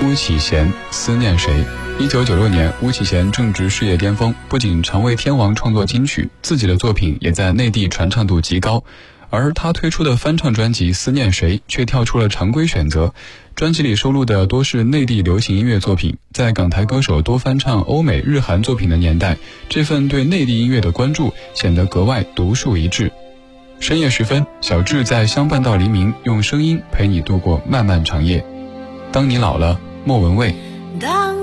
巫启贤，思念谁。1996年，巫启贤正值事业巅峰，不仅常为天王创作金曲，自己的作品也在内地传唱度极高。而他推出的翻唱专辑《思念谁》却跳出了常规选择，专辑里收录的多是内地流行音乐作品。在港台歌手多翻唱欧美日韩作品的年代，这份对内地音乐的关注显得格外独树一帜。深夜时分，小智在相伴到黎明，用声音陪你度过漫漫长夜。当你老了，莫文蔚。 当